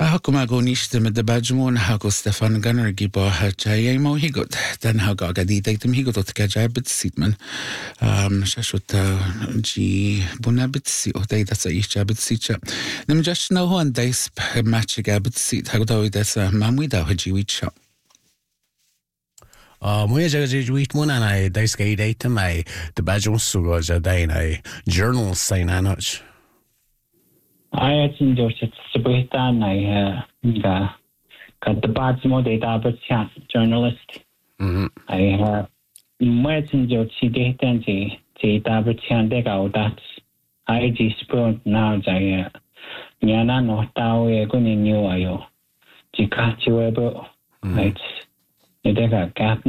Ako magoniste med de badjmon hako Stefan Gunnar gibo jay mo higot den haga gadi deitum higot ot gajay bitsitman shashut ji buna bitsi o deida sa isha bitsitcha nim just no one days match gabitsit hago desa mamwida hajiwicha Mwy ag ag wít mwn anna dais gaid eitem ai de badjmon sugo ja dain ai journal sain anoch. I think there's a Sabrina got the bad more data but journalist. I have messenger today then the double chandek out that I just brought now Jaya Yana no Tao Gun in New Ayo. Chikachu able it's a gap